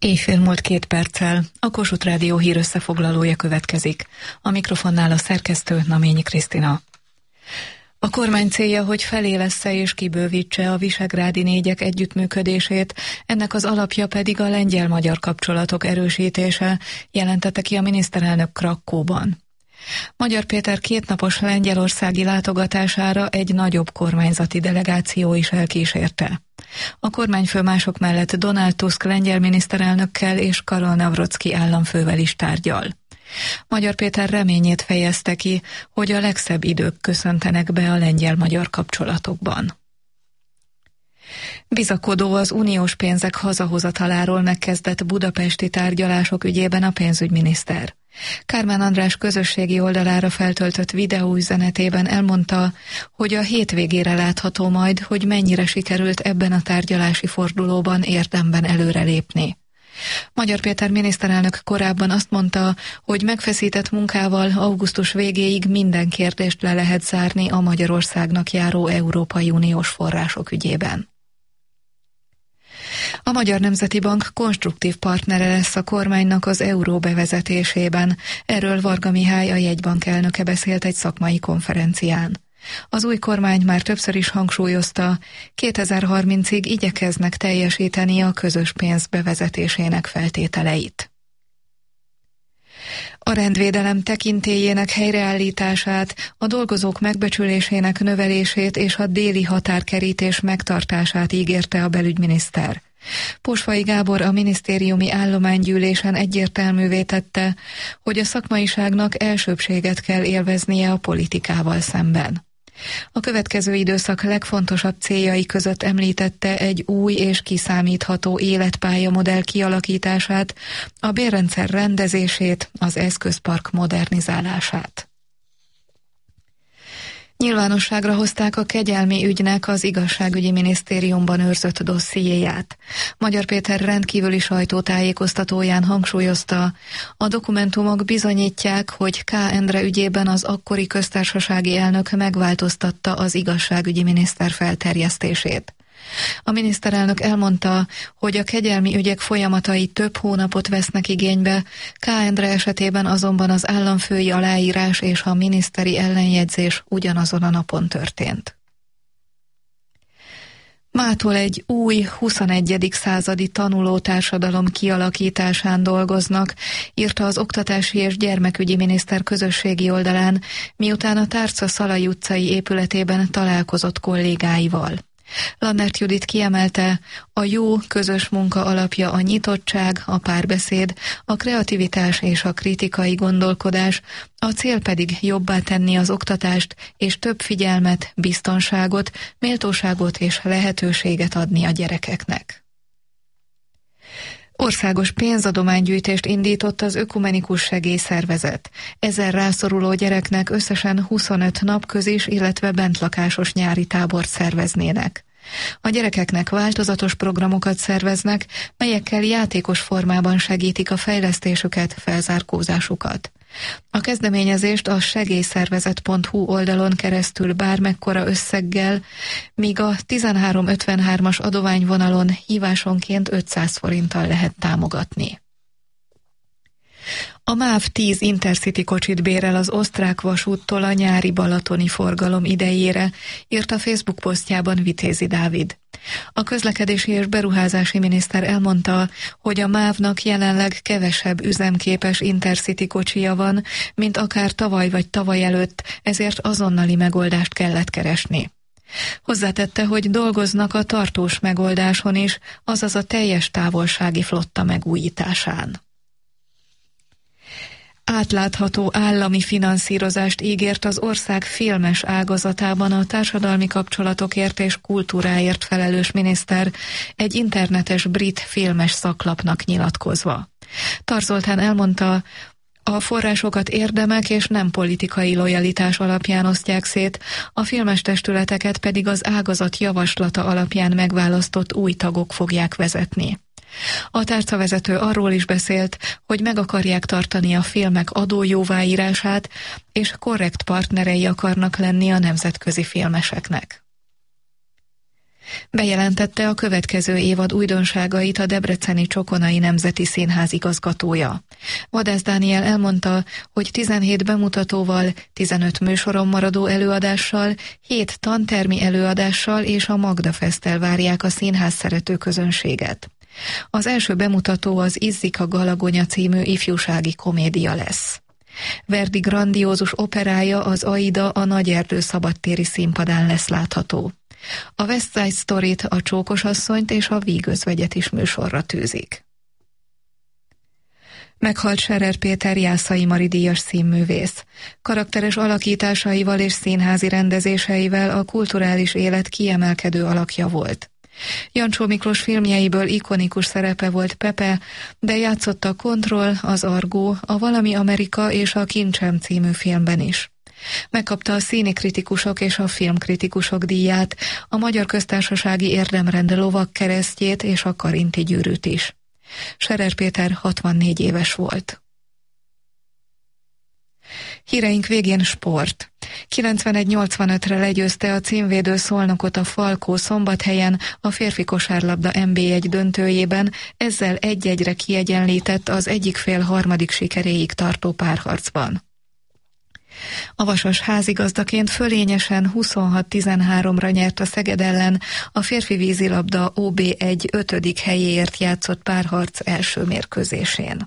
Éjfél múlt 2 perccel, a Kossuth Rádió hírösszefoglalója következik. A mikrofonnál a szerkesztő Naményi Krisztina. A kormány célja, hogy felélessze és kibővítse a visegrádi négyek együttműködését, ennek az alapja pedig a lengyel-magyar kapcsolatok erősítése, jelentette ki a miniszterelnök Krakkóban. Magyar Péter 2 napos lengyelországi látogatására egy nagyobb kormányzati delegáció is elkísérte. A kormányfő mások mellett Donald Tusk lengyel miniszterelnökkel és Karol Nawrocki államfővel is tárgyal. Magyar Péter reményét fejezte ki, hogy a legszebb idők köszöntenek be a lengyel-magyar kapcsolatokban. Bizakodó az uniós pénzek hazahozataláról megkezdett budapesti tárgyalások ügyében a pénzügyminiszter. Kármán András közösségi oldalára feltöltött videóüzenetében elmondta, hogy a hétvégére látható majd, hogy mennyire sikerült ebben a tárgyalási fordulóban érdemben előrelépni. Magyar Péter miniszterelnök korábban azt mondta, hogy megfeszített munkával augusztus végéig minden kérdést le lehet zárni a Magyarországnak járó Európai Uniós források ügyében. A Magyar Nemzeti Bank konstruktív partnere lesz a kormánynak az euró bevezetésében. Erről Varga Mihály, a jegybank elnöke beszélt egy szakmai konferencián. Az új kormány már többször is hangsúlyozta, 2030-ig igyekeznek teljesíteni a közös pénz bevezetésének feltételeit. A rendvédelem tekintélyének helyreállítását, a dolgozók megbecsülésének növelését és a déli határkerítés megtartását ígérte a belügyminiszter. Posvai Gábor a minisztériumi állománygyűlésen egyértelművé tette, hogy a szakmaiságnak elsőbbséget kell élveznie a politikával szemben. A következő időszak legfontosabb céljai között említette egy új és kiszámítható életpályamodell kialakítását, a bérrendszer rendezését, az eszközpark modernizálását. Nyilvánosságra hozták a kegyelmi ügynek az igazságügyi minisztériumban őrzött dossziéját. Magyar Péter rendkívüli sajtótájékoztatóján hangsúlyozta, a dokumentumok bizonyítják, hogy K. Endre ügyében az akkori köztársasági elnök megváltoztatta az igazságügyi miniszter felterjesztését. A miniszterelnök elmondta, hogy a kegyelmi ügyek folyamatai több hónapot vesznek igénybe, K. Endre esetében azonban az államfői aláírás és a miniszteri ellenjegyzés ugyanazon a napon történt. Mától egy új, 21. századi tanulótársadalom kialakításán dolgoznak, írta az Oktatási és Gyermekügyi Miniszter közösségi oldalán, miután a Tárca Szalai utcai épületében találkozott kollégáival. Lannert Judit kiemelte, a jó közös munka alapja a nyitottság, a párbeszéd, a kreativitás és a kritikai gondolkodás, a cél pedig jobbá tenni az oktatást és több figyelmet, biztonságot, méltóságot és lehetőséget adni a gyerekeknek. Országos pénzadománygyűjtést indított az Ökumenikus Segélyszervezet. 1000 rászoruló gyereknek összesen 25 napközis, illetve bentlakásos nyári tábort szerveznének. A gyerekeknek változatos programokat szerveznek, melyekkel játékos formában segítik a fejlesztésüket, felzárkózásukat. A kezdeményezést a segélyszervezet.hu oldalon keresztül bármekkora összeggel, míg a 1353-as adományvonalon hívásonként 500 forinttal lehet támogatni. A MÁV 10 Intercity kocsit bérel az osztrák vasúttól a nyári balatoni forgalom idejére, írta Facebook posztjában Vitézi Dávid. A közlekedési és beruházási miniszter elmondta, hogy a MÁV-nak jelenleg kevesebb üzemképes Intercity kocsija van, mint akár tavaly vagy tavaly előtt, ezért azonnali megoldást kellett keresni. Hozzátette, hogy dolgoznak a tartós megoldáson is, azaz a teljes távolsági flotta megújításán. Átlátható állami finanszírozást ígért az ország filmes ágazatában a társadalmi kapcsolatokért és kultúráért felelős miniszter egy internetes brit filmes szaklapnak nyilatkozva. Tar Zoltán elmondta, a forrásokat érdemek és nem politikai lojalitás alapján osztják szét, a filmes testületeket pedig az ágazat javaslata alapján megválasztott új tagok fogják vezetni. A tárcavezető arról is beszélt, hogy meg akarják tartani a filmek adójóváírását, és korrekt partnerei akarnak lenni a nemzetközi filmeseknek. Bejelentette a következő évad újdonságait a debreceni Csokonai Nemzeti Színház igazgatója. Vadász Dániel elmondta, hogy 17 bemutatóval, 15 műsoron maradó előadással, 7 tantermi előadással és a Magda Festtel várják a színház szerető közönséget. Az első bemutató az Izzik a Galagonya című ifjúsági komédia lesz. Verdi grandiózus operája, az Aida a Nagyerdő szabadtéri színpadán lesz látható. A West Side Story-t, a Csókosasszonyt és a Vígözvegyet is műsorra tűzik. Meghalt Scherer Péter Jászai Mari díjas színművész. Karakteres alakításaival és színházi rendezéseivel a kulturális élet kiemelkedő alakja volt. Jancsó Miklós filmjeiből ikonikus szerepe volt Pepe, de játszott a Kontroll, az Argó, a Valami Amerika és a Kincsem című filmben is. Megkapta a színikritikusok és a filmkritikusok díját, a Magyar Köztársasági Érdemrend lovagkeresztjét és a Karinti gyűrűt is. Scherer Péter 64 éves volt. Híreink végén sport. 91-85-re legyőzte a címvédő Szolnokot a Falkó Szombathelyen a férfi kosárlabda NB1 döntőjében, ezzel 1-1-re kiegyenlített az egyik fél harmadik sikeréig tartó párharcban. A Vasas házigazdaként fölényesen 26-13-ra nyert a Szeged ellen a férfi vízilabda OB1 5. helyéért játszott párharc első mérkőzésén.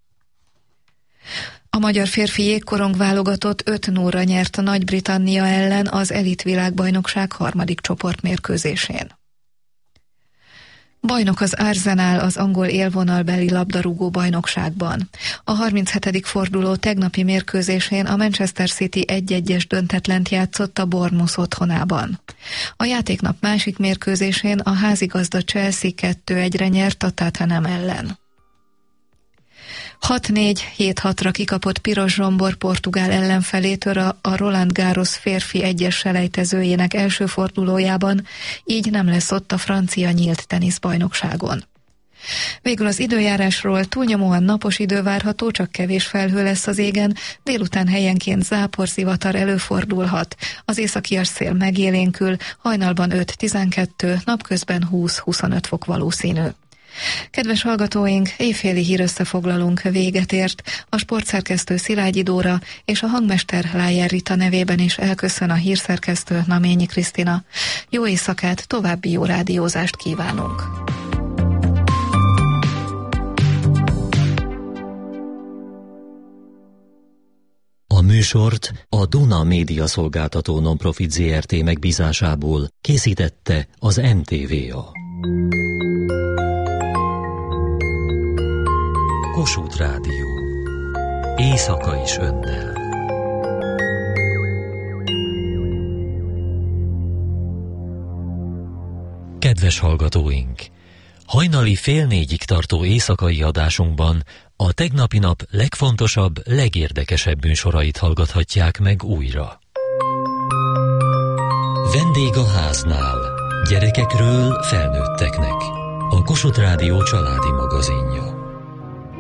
A magyar férfi jégkorong válogatott 5-0-ra nyert a Nagy-Britannia ellen az elit világbajnokság harmadik csoportmérkőzésén. Bajnok az Arsenal az angol élvonalbeli labdarúgó bajnokságban. A 37. forduló tegnapi mérkőzésén a Manchester City 1-1-es döntetlent játszott a Bournemouth otthonában. A játéknap másik mérkőzésén a házigazda Chelsea 2-1-re nyert a Tottenham ellen. 6-4-7-6-ra kikapott Piros Zsombor portugál ellenfelétől a Roland Garros férfi egyes selejtezőjének első fordulójában, így nem lesz ott a francia nyílt teniszbajnokságon. Végül az időjárásról: túlnyomóan napos idő várható, csak kevés felhő lesz az égen, délután helyenként záporzivatar előfordulhat, az északias szél megélénkül, hajnalban 5-12, napközben 20-25 fok valószínű. Kedves hallgatóink, éjféli hírösszefoglalónk véget ért, a sportszerkesztő Szilágyi Dóra és a hangmester Lájer Rita nevében is elköszön a hírszerkesztő Naményi Krisztina. Jó éjszakát, további jó rádiózást kívánunk! A műsort a Duna Média Szolgáltató Nonprofit Zrt. Megbízásából készítette az NTVA. Kossuth Rádió. Éjszaka is önnel. Kedves hallgatóink! Hajnali 3:30-ig tartó éjszakai adásunkban a tegnapi nap legfontosabb, legérdekesebb műsorait hallgathatják meg újra. Vendég a háznál. Gyerekekről felnőtteknek. A Kossuth Rádió családi magazinja.